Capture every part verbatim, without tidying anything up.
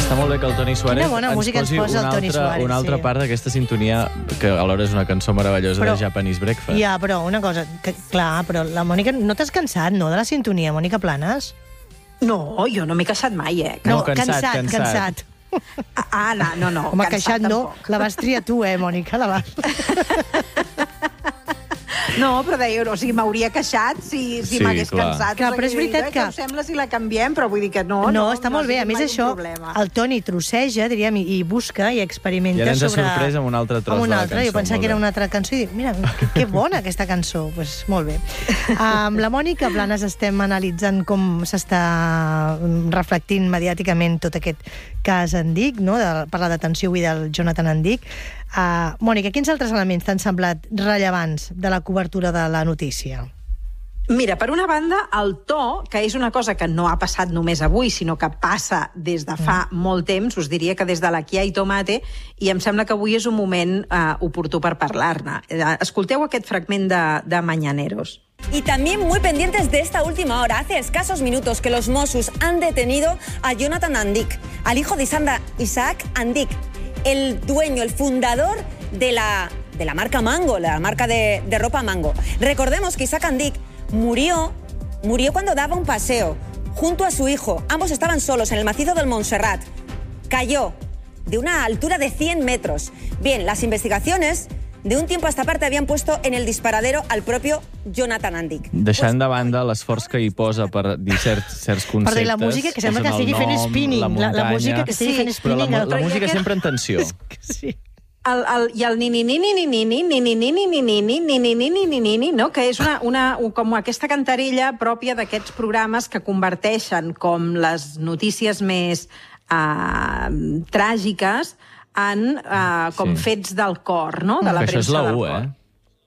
Està molt bé que el Toni Suárez Quina bona música ens posa el Toni Suárez. Una altra sí. part d'aquesta sintonia, que alhora és una cançó meravellosa però, de Japanese Breakfast. Ja, però una cosa, que, clar, però la Mònica, no t'has cansat, no, de la sintonia, Mònica Planes? No, jo no m'he queixat mai, eh? No, No, cansat, cansat, cansat. cansat. Ah, no, no, no. Home, cansat queixat no, tampoc. la vas triar tu, eh, Mònica, la vas... No, però deia, o sigui, m'hauria queixat si, si Sí, m'hagués clar. cansat. Clar, però és veritat que- Què us sembla si la canviem? Però vull dir que no. No, No, està molt no bé. ha A més, sigut mai això, un problema. el Toni trosseja, diríem, i, i busca i experimenta I ara ens ha sobre... sorprès amb un altre tros amb un de la altre. cançó, Jo pensava molt que era bé. una altra cançó i dic, mira, que, que bona aquesta cançó. Pues, molt bé. Amb la Mònica Planes estem analitzant com s'està reflectint mediàticament tot aquest cas Andic, no? de, per la detenció avui del Jonathan Andic. Uh, Mònica, quins altres elements t'han semblat rellevants de la cobertura de la notícia? Mira, per una banda, el to, que és una cosa que no ha passat només avui, sinó que passa des de fa mm. molt temps, us diria que des de la Kia i Tomate, i em sembla que avui és un moment eh, oportú per parlar-ne. Eh, escolteu aquest fragment de, de Mañaneros. Y también muy pendientes de esta última hora, hace escasos minutos que los Mossos han detenido a Jonathan Andic, al hijo de Isanda, Isaac Andic, el dueño, el fundador de la, de la marca Mango, la marca de, de ropa Mango. Recordemos que Isaac Andic murió, murió cuando daba un paseo junto a su hijo. Ambos estaban solos en el macizo del Montserrat. Cayó de una altura de cien metros. Bien, las investigaciones de un tiempo a esta parte habían puesto en el disparadero al propio Jonathan Andic. Deixant de banda l'esforç que hi posa per dir certs, certs conceptes... Per dir la música, que sembla que posen el estigui fent nom, spinning. La, La, la muntanya, música que estigui Sí, fent Però la, spinning. la el- música aquest- sempre en tensió. Sí. El, el, I el ni-ni-ni-ni-ni-ni-ni-ni-ni-ni-ni-ni-ni-ni-ni-ni, no? Que és una, una, com aquesta cantarella pròpia d'aquests programes que converteixen com les notícies més uh, tràgiques en uh, com Sí. fets del cor, no? De la Que això és premsa la del U, cor. eh?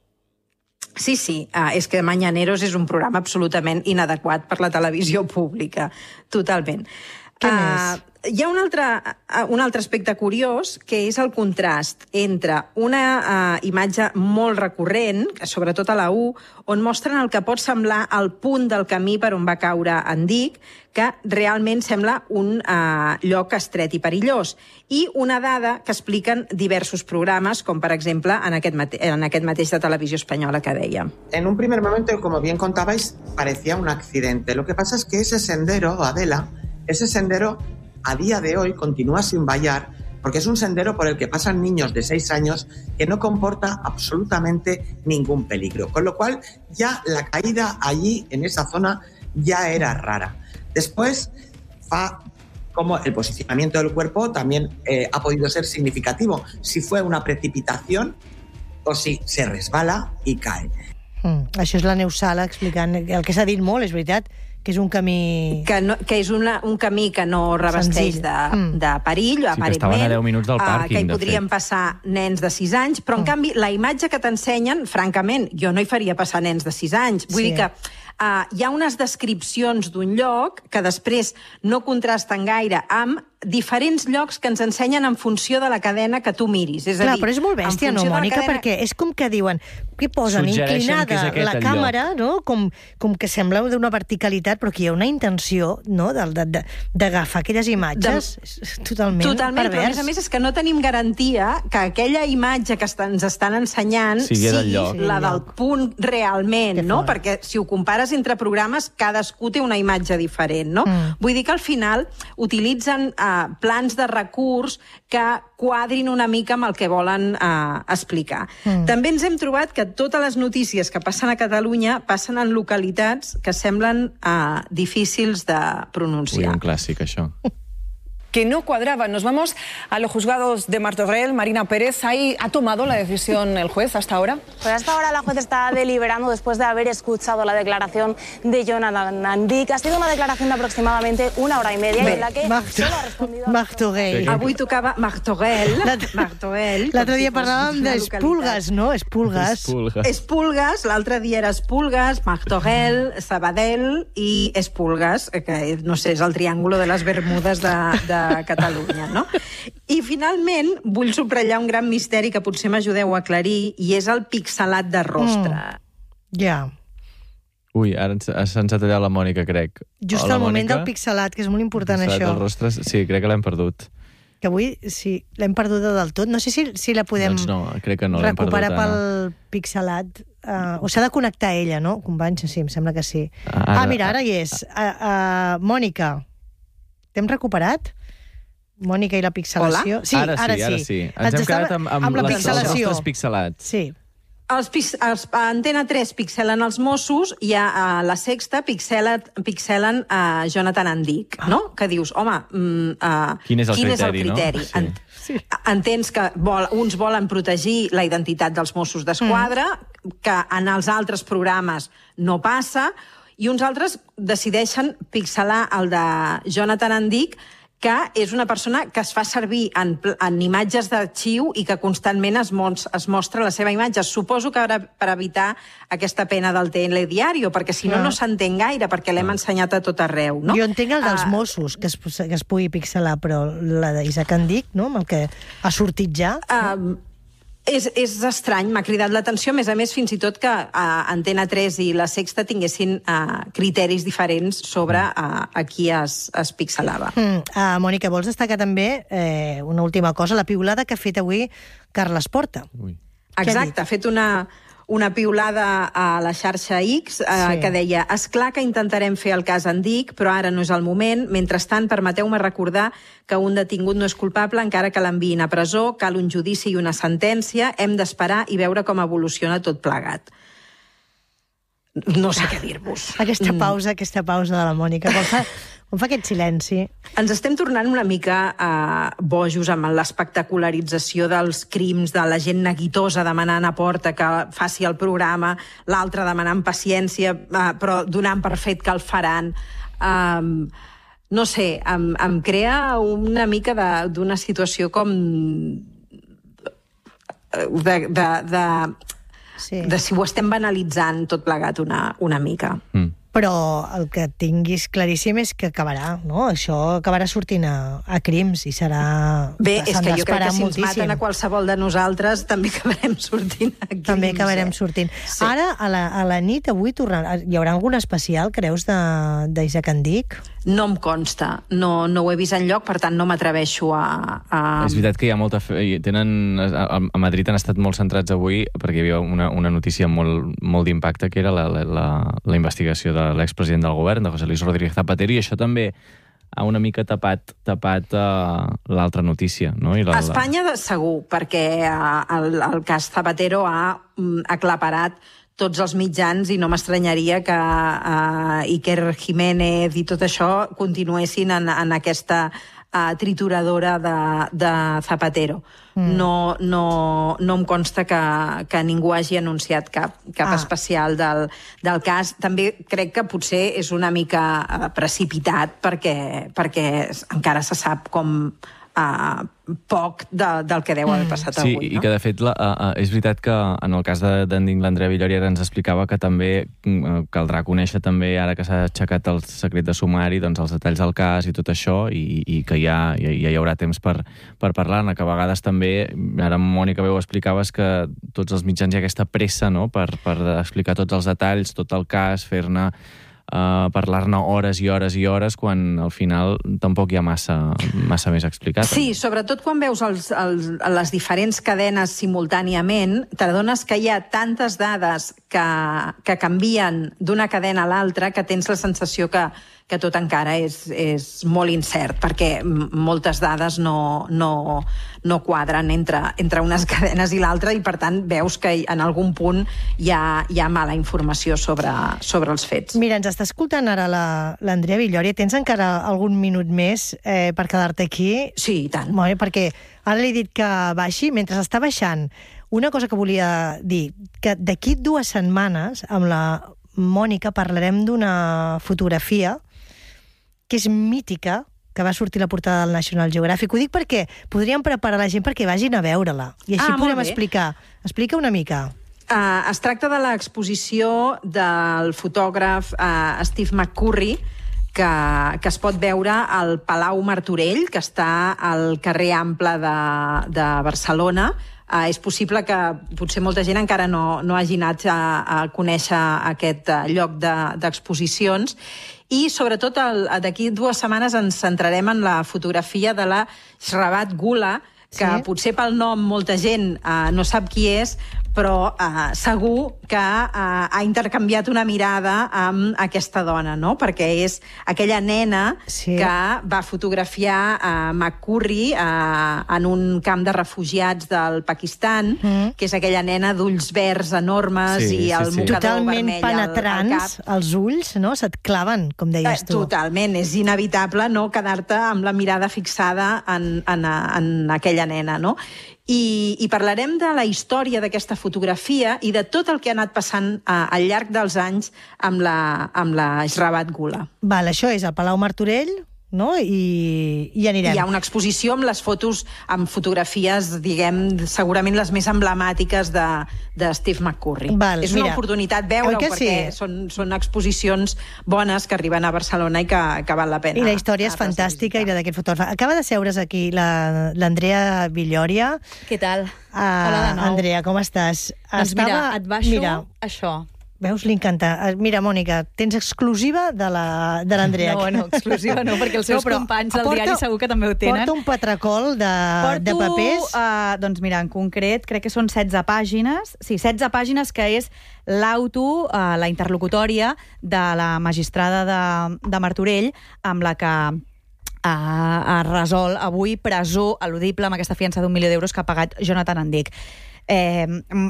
Sí, sí, uh, és que Mañaneros és un programa absolutament inadequat per la televisió pública, totalment. Què més? Hi ha un altre, uh, un altre aspecte curiós, que és el contrast entre una uh, imatge molt recurrent, sobretot a la U, on mostren el que pot semblar el punt del camí per on va caure Andic, que realment sembla un uh, lloc estret i perillós, i una dada que expliquen diversos programes, com per exemple en aquest, mate en aquest mateix de Televisió Espanyola que dèiem. En un primer momento, como bien contabais, parecía un accidente. Lo que pasa es que ese sendero, Adela, ese sendero a día de hoy continúa sin vallar porque es un sendero por el que pasan niños de seis años que no comporta absolutamente ningún peligro. Con lo cual, ya la caída allí, en esa zona, ya era rara. Después, fa, como el posicionamiento del cuerpo también eh, ha podido ser significativo. Si fue una precipitación o si se resbala y cae. Mm, això és la Neus Sala explicant el que s'ha dit molt, és veritat, que és un camí... Que, no, que és una, un camí que no revesteix Senzill. de, Mm. de perill, que aparentment. estaven a deu minuts del eh, pàrquing, que hi de podrien fet. passar nens de sis anys, però, en canvi, la imatge que t'ensenyen, francament, jo no hi faria passar nens de sis anys. Vull Sí. dir que uh, hi ha unes descripcions d'un lloc que després no contrasten gaire amb diferents llocs que ens ensenyen en funció de la cadena que tu miris. És a Clar, dir, però és molt en bèstia, no, funció de la Mònica? cadena- Perquè és com que diuen, què posen? Suggereixen que és Inclinada aquest la el càmera, no? Com, com que sembla d'una verticalitat, però que hi ha una intenció, no?, de- de- de- d'agafar aquelles imatges. És totalment, Totalment, però a pervers. més a més és que no tenim garantia que aquella imatge que est- ens estan ensenyant Sigui del sigui lloc. la del punt realment, Que no? fort. Perquè si ho compares entre programes, cadascú té una imatge diferent, no? Mm. Vull dir que al final utilitzen uh, plans de recurs que quadrin una mica amb el que volen uh, explicar. Mm. També ens hem trobat que totes les notícies que passen a Catalunya passen en localitats que semblen uh, difícils de Ui, pronunciar. un clàssic, això. que no cuadraban. Nos vamos a los juzgados de Martorell. Marina Pérez, ¿ahí ha tomado la decisión el juez hasta ahora? Pues hasta ahora la juez está deliberando después de haber escuchado la declaración de Jonathan Andic. Ha sido una declaración de aproximadamente una hora y media Bé, en la que Marc- solo ha respondido... a- Martorell. Avui tocava Martorell. L'altre- Martorell. L'altre com si dia fos parlàvem una d'Espulgues, no? Espulgues. Espulgues. Espulgues, l'altre dia era Espulgues, Martorell, Sabadell i Espulgues, que no sé, és el triàngulo de les Bermudes de, de Catalunya, no? I finalment vull subratllar un gran misteri que potser m'ajudeu a aclarir, i és el pixelat de rostre. Ja. Ui, ara se'ns ha tallat la Mònica, crec. Just al moment del pixelat, que és molt important, això. això. El rostre, sí, crec que l'hem perdut. Que avui, sí, l'hem perduda del tot. No sé si, si la podem doncs no, crec que no l'hem perdut, recuperar pel pixelat. Uh, o s'ha de connectar ella, no? Companys, sí, em sembla que sí. Ara, ah, mira, ara hi és. Uh, uh, Mònica, t'hem recuperat? Mònica i la pixelació. Hola? Sí, ara, ara sí, sí. ara sí. Ens hem quedat amb, amb, amb la les, pixelació. els rostres pixelats. Sí. Els, els, a Antena tres pixelen els Mossos i a, a La Sexta pixelen, pixelen a Jonathan Andic, ah. no? Que dius, home, mm, uh, quin és el quin criteri, és el criteri? No? Ent sí. Entens que vol, uns volen protegir la identitat dels Mossos d'Esquadra, mm. que en els altres programes no passa, i uns altres decideixen pixelar el de Jonathan Andic, que és una persona que es fa servir en, en imatges d'arxiu i que constantment es, mos, es mostra la seva imatge. Suposo que ara per evitar aquesta pena del telediario, perquè si no, no s'entén gaire, perquè l'hem ensenyat a tot arreu. No? Jo entenc el dels uh, Mossos, que es, que es pugui pixelar, però la d'Isaac Andic, no? Amb el que ha sortit ja... Uh, És, és estrany, m'ha cridat l'atenció, a més a més, fins i tot que uh, Antena tres i La Sexta tinguessin uh, criteris diferents sobre uh, a qui es, es pixelava. Mm. Uh, Mònica, vols destacar també eh, una última cosa, la piulada que ha fet avui Carles Porta. Ui. Exacte, ha, ha fet una, una piulada a la xarxa X eh, sí. que deia: esclar que intentarem fer el cas Andic, però ara no és el moment. Mentrestant, permeteu-me recordar que un detingut no és culpable encara que l'enviïn a presó, cal un judici i una sentència, hem d'esperar i veure com evoluciona tot plegat. No sé què dir-vos. Aquesta pausa, aquesta pausa de la Mònica, com fa, com fa aquest silenci. Ens estem tornant una mica eh, bojos amb l'espectacularització dels crims, de la gent neguitosa demanant a Porta que faci el programa, l'altre demanant paciència, eh, però donant per fet que el faran. Eh, no sé, em, em crea una mica d'una situació com de... de, de Sí. de si ho estem banalitzant tot plegat una, una mica. Mm. Però el que tinguis claríssim és que acabarà, no? Això acabarà sortint a, a crims i serà... Bé, és que jo crec que si moltíssim. ens maten a qualsevol de nosaltres també acabarem sortint a crims. També acabarem sortint. Sí. Ara, a la, a la nit, avui, tornarà, hi haurà algun especial, creus, d'Isaac Andic? No em consta, no, no ho he vist enlloc, per tant no m'atreveixo a, a... És veritat que hi ha molta... Fe... Tenen... A, a Madrid han estat molt centrats avui perquè hi havia una, una notícia molt, molt d'impacte, que era la, la, la, la investigació de l'expresident del govern, de José Luis Rodríguez Zapatero, i això també ha una mica tapat, tapat uh, l'altra notícia. No? I la, a Espanya de segur, perquè uh, el, el cas Zapatero ha um, aclaparat tots els mitjans i no m'estranyaria que uh, Iker Jiménez i tot això continuessin en, en aquesta uh, trituradora de, de Zapatero. Mm. No, no, no em consta que, que ningú hagi anunciat cap, cap ah. especial del, del cas. També crec que potser és una mica uh, precipitat perquè, perquè encara se sap com... Uh, poc de, del que deu haver passat sí, avui. Sí, no? I que de fet la, uh, és veritat que en el cas d'Andic, l'Andrea Villori ara ens explicava que també uh, caldrà conèixer també, ara que s'ha aixecat el secret de sumari, doncs els detalls del cas i tot això, i, i que ja, ja, ja hi haurà temps per, per parlar-ne, que a vegades també, ara Mònica bé ho explicaves, que tots els mitjans hi ha aquesta pressa, no?, per, per explicar tots els detalls, tot el cas, fer-ne Uh, parlar-ne hores i hores i hores quan al final tampoc hi ha massa, massa més explicat. Sí, sobretot quan veus els, els, les diferents cadenes simultàniament, t'adones que hi ha tantes dades que, que canvien d'una cadena a l'altra que tens la sensació que, que tot encara és, és molt incert, perquè moltes dades no, no, no quadren entre, entre unes cadenes i l'altra i, per tant, veus que en algun punt hi ha, hi ha mala informació sobre, sobre els fets. Mira, ens està escoltant ara l'Andrea Villori. Tens encara algun minut més eh, per quedar-te aquí? Sí, i tant. Molt bé, perquè ara li he dit que baixi. Mentre està baixant, una cosa que volia dir, que d'aquí dues setmanes amb la Mònica parlarem d'una fotografia que és mítica, que va sortir a la portada del National Geographic. Ho dic perquè podríem preparar la gent perquè vagin a veure-la. I així ah, podem explicar. Explica una mica. Uh, es tracta de l'exposició del fotògraf uh, Steve McCurry, que, que es pot veure al Palau Martorell, que està al carrer Ample de, de Barcelona, uh, és possible que potser molta gent encara no, no hagi anat a, a conèixer aquest uh, lloc d'exposicions. I, sobretot, d'aquí dues setmanes ens centrarem en la fotografia de la Shravat Gula, que sí? Potser pel nom molta gent uh, no sap qui és, però uh, segur que uh, ha intercanviat una mirada amb aquesta dona, no? Perquè és aquella nena sí. que va fotografiar a uh, McCurry uh, en un camp de refugiats del Pakistan, mm. que és aquella nena d'ulls verds enormes sí, i el sí, sí. mocador totalment vermell penetrants, al cap. Els ulls, no? Se't claven, com deies tu. Totalment, és inevitable no quedar-te amb la mirada fixada en, en, en aquella nena, no? I, i parlarem de la història d'aquesta fotografia i de tot el que ha anat passant a, al llarg dels anys amb la, amb la Shravat Gula. Val, això és el Palau Martorell, no? I, i anirem. Hi ha una exposició amb les fotos, amb fotografies, diguem, segurament les més emblemàtiques de, de Steve McCurry. Val, és una mira, oportunitat veure-ho perquè sí? són, són exposicions bones que arriben a Barcelona i que, que val la pena. I la història és fantàstica i la d'aquest fotògraf. Acaba de seure's aquí l'Andrea la, Villòria. Què tal? Uh, Hola de nou. Andrea, com estàs? Doncs Estava... mira, et baixo mira, això. Veus, li encanta. Mira, Mònica, tens exclusiva de l'Andrea. No, no, exclusiva no, perquè els seus no, companys del diari segur que també ho tenen. Porta un patracol de, Porto, de papers. Uh, doncs mira, en concret, crec que són setze pàgines. Sí, setze pàgines, que és l'auto, uh, la interlocutòria de la magistrada de, de Martorell, amb la que ha, ha resolt avui presó eludible amb aquesta fiança d'un milió d'euros que ha pagat Jonathan Andic. Eh,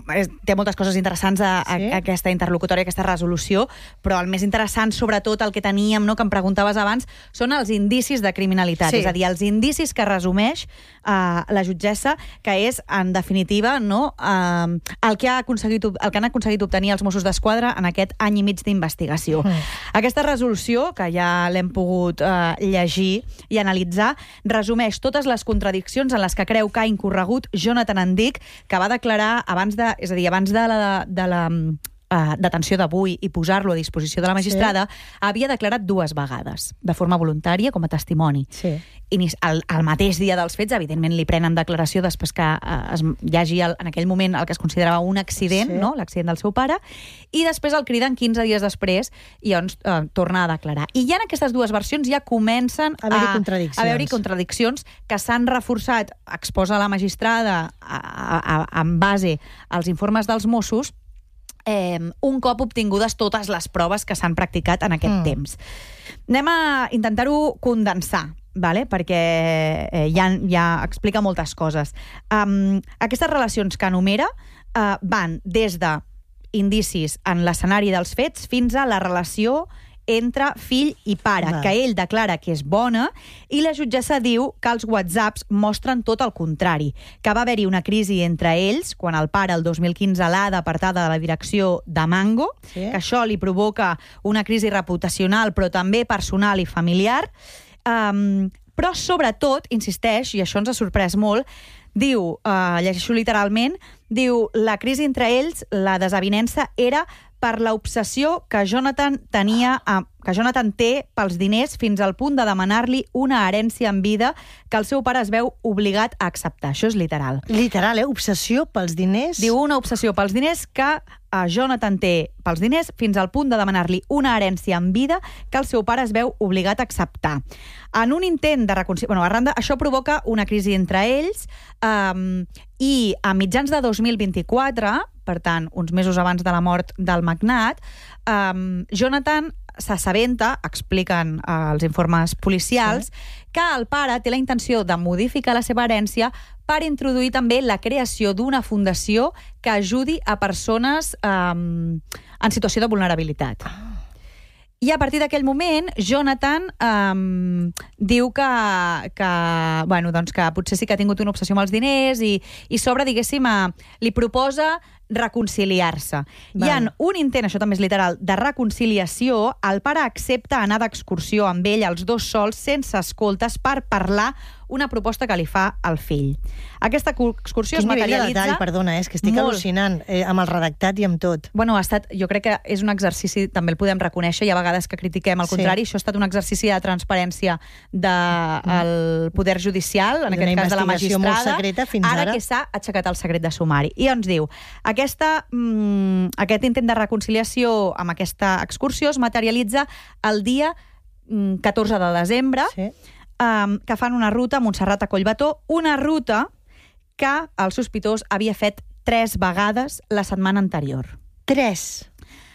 té moltes coses interessants a, a, sí? a aquesta interlocutòria, a aquesta resolució, però el més interessant, sobretot el que teníem, no, que em preguntaves abans, són els indicis de criminalitat, sí. És a dir, els indicis que resumeix eh, la jutgessa, que és, en definitiva, no, eh, el, que ha aconseguit, el que han aconseguit obtenir els Mossos d'Esquadra en aquest any i mig d'investigació. Mm. Aquesta resolució, que ja l'hem pogut eh, llegir i analitzar, resumeix totes les contradiccions en les que creu que ha incorregut Jonathan Andic, que va declarar abans de, és a dir, abans de la, de la uh, detenció d'avui i posar-lo a disposició de la magistrada, sí. Havia declarat dues vegades, de forma voluntària, com a testimoni. Sí. I el, el mateix dia dels fets, evidentment, li prenen declaració després que uh, es, hi hagi el, en aquell moment el que es considerava un accident, sí. No? L'accident del seu pare, i després el criden quinze dies després i llavors uh, torna a declarar. I ja en aquestes dues versions ja comencen a haver-hi contradiccions. A haver-hi contradiccions que s'han reforçat, exposa la magistrada a, a, a, en base als informes dels Mossos, eh, un cop obtingudes totes les proves que s'han practicat en aquest mm. temps. Anem a intentar-ho condensar, vale? Perquè eh, ja, ja explica moltes coses. Um, aquestes relacions que enumera uh, van des de indicis en l'escenari dels fets fins a la relació entre fill i pare, Va. Que ell declara que és bona, i la jutgessa diu que els whatsapps mostren tot el contrari, que va haver-hi una crisi entre ells, quan el pare, el dos mil quinze, l'ha d'apartada de la direcció de Mango, sí. Que això li provoca una crisi reputacional, però també personal i familiar, um, però sobretot, insisteix, i això ens ha sorprès molt, diu, uh, llegeixo literalment, diu, la crisi entre ells, la desavinença, era per l'obsessió que Jonathan tenia, que Jonathan té pels diners fins al punt de demanar-li una herència en vida que el seu pare es veu obligat a acceptar. Això és literal. Literal, eh? Obsessió pels diners? Diu una obsessió pels diners que eh, Jonathan té pels diners fins al punt de demanar-li una herència en vida que el seu pare es veu obligat a acceptar. En un intent de reconciliació... Bueno, arran de... Això provoca una crisi entre ells um, i a mitjans de dos mil vint-i-quatre, per tant, uns mesos abans de la mort del magnat, um, Jonathan s'assabenta, expliquen uh, els informes policials, sí. Que el pare té la intenció de modificar la seva herència per introduir també la creació d'una fundació que ajudi a persones um, en situació de vulnerabilitat. Ah. I a partir d'aquell moment, Jonathan um, diu que, que, bueno, doncs que potser sí que ha tingut una obsessió amb els diners i, i sobre, diguéssim, a, li proposa reconciliar-se. Hi ha un intent, això també és literal, de reconciliació. El pare accepta anar d'excursió amb ell, els dos sols, sense escoltes, per parlar una proposta que li fa al fill. Aquesta excursió Quin es materialitza... Quin nivell de detall, perdona, eh? És que estic molt al·lucinant, eh, amb el redactat i amb tot. Bueno, ha estat, jo crec que és un exercici, també el podem reconèixer, i a vegades vegades que critiquem, al contrari, sí. Això ha estat un exercici de transparència del poder judicial, en aquest cas de la magistrada, secreta, fins ara, ara que s'ha aixecat el secret de sumari. I ens diu, aquesta, mm, aquest intent de reconciliació amb aquesta excursió es materialitza el dia mm, catorze de desembre, sí. um, que fan una ruta a Montserrat a Collbató, una ruta que el sospitós havia fet tres vegades la setmana anterior. Tres?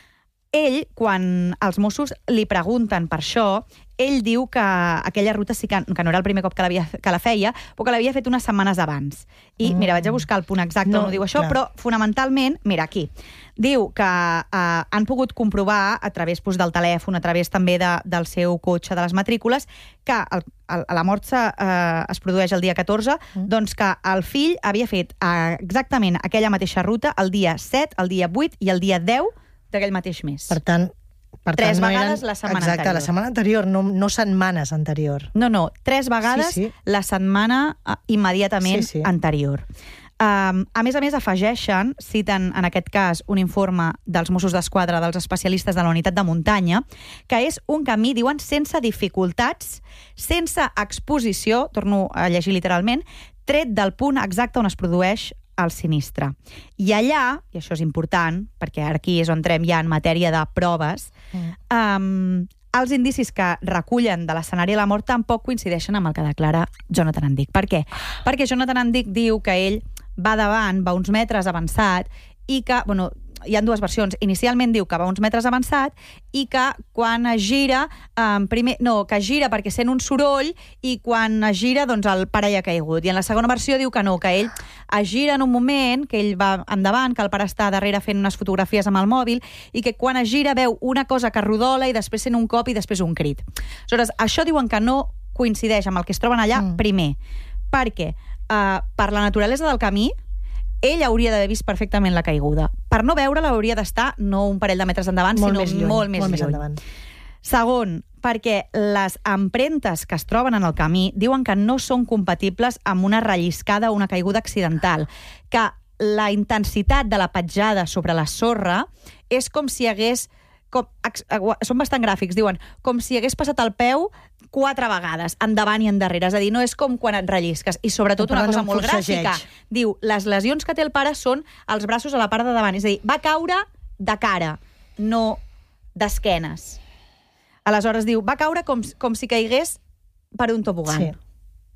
Ell, quan els Mossos li pregunten per això, ell diu que aquella ruta sí que, que no era el primer cop que, que la feia, però que l'havia fet unes setmanes abans. I, mm. mira, vaig a buscar el punt exacte no, on diu això, clar. Però fonamentalment, mira, aquí, diu que eh, han pogut comprovar a través doncs, del telèfon, a través també de, del seu cotxe, de les matrícules, que el, el, la mort se, eh, es produeix el dia catorze, mm. doncs que el fill havia fet eh, exactament aquella mateixa ruta el dia set, el dia vuit i el dia deu d'aquell mateix mes. Per tant, per tres tant, no vegades eren... la setmana Exacte, anterior. la setmana anterior, no, no setmanes anterior. No, no, tres vegades sí, sí. la setmana uh, immediatament sí, sí. anterior. Um, a més a més, afegeixen, citen en aquest cas un informe dels Mossos d'Esquadra, dels especialistes de la unitat de muntanya, que és un camí, diuen, sense dificultats, sense exposició, torno a llegir literalment, tret del punt exacte on es produeix el sinistre. I allà, i això és important, perquè aquí és on entrem ja en matèria de proves, mm. um, els indicis que recullen de l'escenari de la mort tampoc coincideixen amb el que declara Jonathan Andic. Per què? Perquè Jonathan Andic diu que ell va davant, va uns metres avançat, i que, bueno, hi ha dues versions. Inicialment diu que va uns metres avançat i que quan es gira, um, primer, no, que es gira perquè sent un soroll i quan es gira, doncs el pare ja ha caigut. I en la segona versió diu que no, que ell es gira en un moment, que ell va endavant, que el pare està darrere fent unes fotografies amb el mòbil i que quan es gira veu una cosa que rodola i després sent un cop i després un crit. Aleshores, això diuen que no coincideix amb el que es troben allà, mm. primer, perquè uh, per la naturalesa del camí ell hauria d'haver vist perfectament la caiguda. Per no veure-la hauria d'estar no un parell de metres endavant, molt sinó més lluny, molt més molt lluny. Més endavant. Segon, perquè les empremtes que es troben en el camí diuen que no són compatibles amb una relliscada o una caiguda accidental, que la intensitat de la petjada sobre la sorra és com si hagués... Com, són bastant gràfics, diuen, com si hagués passat el peu quatre vegades, endavant i endarrere. És a dir, no és com quan et rellisques. I sobretot una cosa molt gràfica. Diu, les lesions que té el pare són els braços a la part de davant. És a dir, va caure de cara, no d'esquenes. Aleshores diu, va caure com, com si caigués per un tobogan. Sí.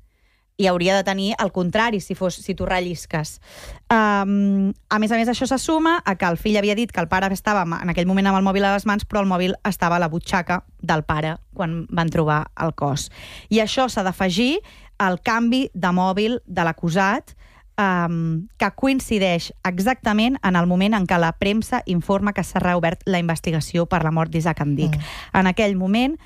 I hauria de tenir el contrari, si fos si tu rellisques. Um, a més a més, això se suma a que el fill havia dit que el pare estava en aquell moment amb el mòbil a les mans, però el mòbil estava a la butxaca del pare quan van trobar el cos. I això s'ha d'afegir al canvi de mòbil de l'acusat, um, que coincideix exactament en el moment en què la premsa informa que s'ha reobert la investigació per la mort d'Isaac Andic. Mm. En aquell moment,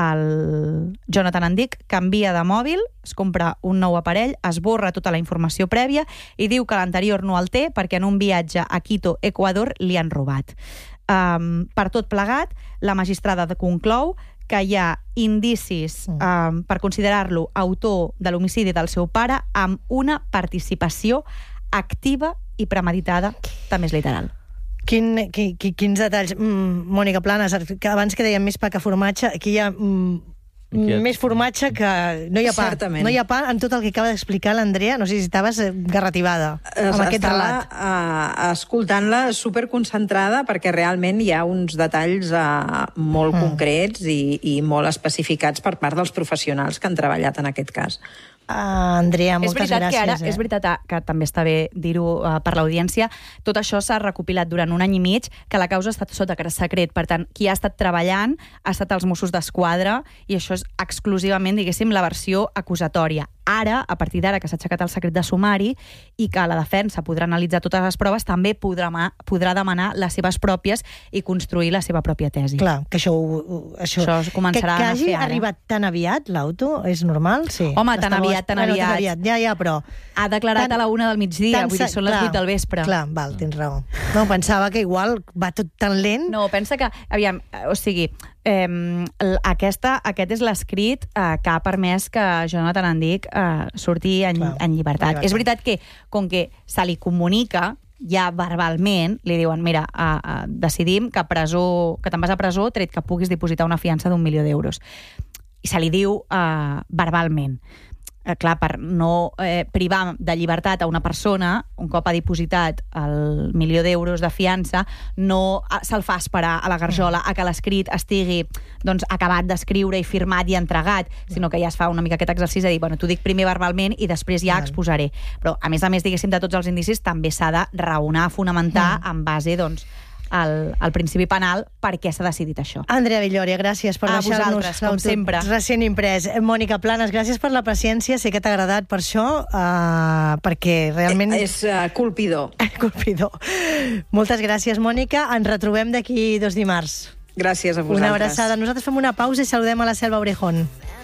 el Jonathan Andic canvia de mòbil, es compra un nou aparell, esborra tota la informació prèvia i diu que l'anterior no el té perquè en un viatge a Quito, Equador, li han robat. Um, per tot plegat, la magistrada conclou que hi ha indicis um, per considerar-lo autor de l'homicidi del seu pare amb una participació activa i premeditada, també és literal. Quin, qui, qui, quins detalls. Mm, Mònica Planes, que abans que dèiem més pa que formatge, aquí hi ha mm, ha... més formatge que... No hi ha pa. Certament. No hi ha pa en tot el que acaba d'explicar l'Andrea. No sé si estaves garrativada amb aquest Estava, relat. Uh, escoltant-la superconcentrada perquè realment hi ha uns detalls uh, molt mm. concrets i, i molt especificats per part dels professionals que han treballat en aquest cas. Uh, Andrea, moltes és veritat gràcies. Que ara, eh? És veritat que també està bé dir-ho uh, per l'audiència. Tot això s'ha recopilat durant un any i mig, que la causa ha estat sota secret. Per tant, qui ha estat treballant ha estat els Mossos d'Esquadra i això és exclusivament, diguéssim, la versió acusatòria. Ara, a partir d'ara que s'ha aixecat el secret de sumari i que la defensa podrà analitzar totes les proves, també podrà, podrà demanar les seves pròpies i construir la seva pròpia tesi. Clar, que això... Això, això començarà que, que a hagi fer ara. Arribat tan aviat, l'auto, és normal? Sí. Home, tan aviat, tan bueno, aviat. tan aviat. Ja, ja, però... Ha declarat tan, a la una del migdia, vull dir, són les vuit del vespre. Clar, val, tens raó. No, pensava que igual va tot tan lent. No, pensa que, aviam, o sigui, eh, aquesta, aquest és l'escrit eh, que ha permès que Jonathan Andic eh, surti en, clar, en llibertat. llibertat. És veritat que, com que se li comunica ja verbalment li diuen, mira, uh, uh, decidim que, presó, que te'n vas a presó tret que puguis dipositar una fiança d'un milió d'euros. I se li diu uh, verbalment. Eh, clar, per no eh, privar de llibertat a una persona, un cop ha dipositat el milió d'euros de fiança, no se'l fa esperar a la garjola a que l'escrit estigui doncs, acabat d'escriure i firmat i entregat, sinó que ja es fa una mica aquest exercici de dir, bueno, t'ho dic primer verbalment i després ja exposaré. Però, a més a més, diguéssim, de tots els indicis, també s'ha de raonar, fonamentar en base, doncs, al, al principi penal per què s'ha decidit això. Andrea Villòria, gràcies per a deixar-nos vosaltres, com sempre. Recent imprès. Mònica Planes, gràcies per la paciència, sé que t'ha agradat per això, uh, perquè realment... És uh, colpidor. colpidor. Moltes gràcies, Mònica. Ens retrobem d'aquí dos dimarts. Gràcies a vosaltres. Una abraçada. Nosaltres fem una pausa i saludem a la Selva Orejón.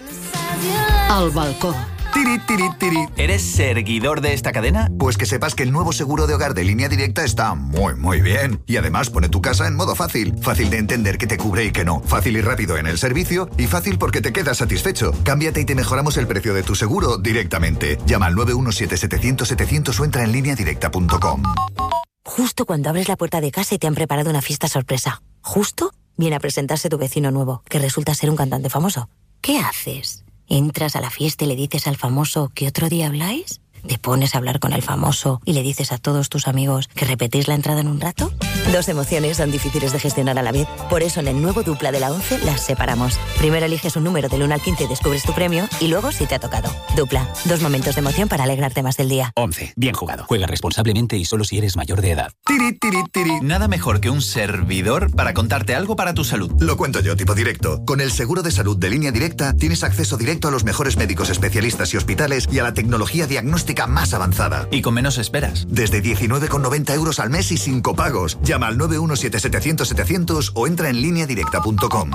El balcó. Tiri, tiri, tiri. ¿Eres seguidor de esta cadena? Pues que sepas que el nuevo seguro de hogar de Línea Directa está muy, muy bien. Y además pone tu casa en modo fácil. Fácil de entender qué te cubre y qué no. Fácil y rápido en el servicio. Y fácil porque te quedas satisfecho. Cámbiate y te mejoramos el precio de tu seguro directamente. Llama al nueve uno siete setecientos setecientos o entra en línea directa punto com. Justo cuando abres la puerta de casa y te han preparado una fiesta sorpresa. Justo viene a presentarse tu vecino nuevo, que resulta ser un cantante famoso. ¿Qué haces? ¿Entras a la fiesta y le dices al famoso que otro día habláis? ¿Te pones a hablar con el famoso y le dices a todos tus amigos que repetís la entrada en un rato? Dos emociones son difíciles de gestionar a la vez. Por eso en el nuevo Dupla de la once las separamos. Primero eliges un número del uno al quince y descubres tu premio, y luego si te ha tocado. Dupla, dos momentos de emoción para alegrarte más del día. once. Bien jugado. Juega responsablemente y solo si eres mayor de edad. Tiri, tiri, tiri. Nada mejor que un servidor para contarte algo para tu salud. Lo cuento yo, tipo directo. Con el seguro de salud de Línea Directa tienes acceso directo a los mejores médicos especialistas y hospitales y a la tecnología diagnóstica más avanzada. Y con menos esperas. Desde diecinueve con noventa euros al mes y sin copagos. Llama al nueve uno siete setecientos setecientos o entra en línea directa punto com.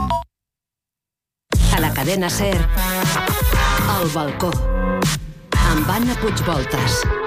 A la cadena SER, El balcó, amb Anna Puigvoltas.